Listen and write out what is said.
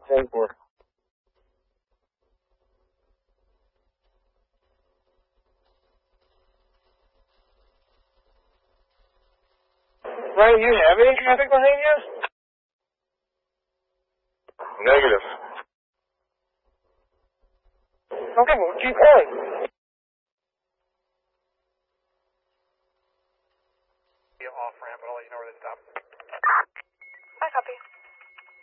10-4. Ryan, do you have any traffic behind you? Negative. Okay, well, keep going. Off ramp, but I'll let you know where they stop. I copy.